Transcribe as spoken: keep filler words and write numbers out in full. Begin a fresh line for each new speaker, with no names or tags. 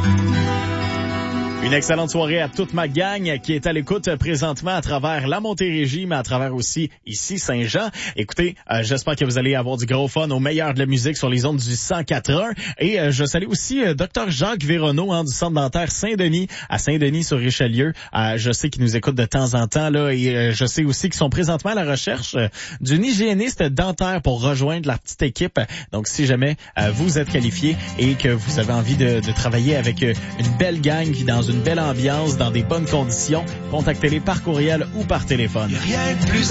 Une excellente soirée à toute ma gang qui est à l'écoute présentement à travers la Montérégie, mais à travers aussi ici Saint-Jean. Écoutez, euh, j'espère que vous allez avoir du gros fun au meilleur de la musique sur les ondes du cent quatre point un. Et euh, je salue aussi euh, Dr Jacques Véronneau hein, du Centre dentaire Saint-Denis, à Saint-Denis sur Richelieu. Euh, je sais qu'il nous écoute de temps en temps là, et euh, je sais aussi qu'ils sont présentement à la recherche euh, d'une hygiéniste dentaire pour rejoindre la petite équipe. Donc si jamais euh, vous êtes qualifié et que vous avez envie de, de travailler avec euh, une belle gang qui dans une belle ambiance, dans des bonnes conditions, contactez-les par courriel ou par téléphone.
Rien de plus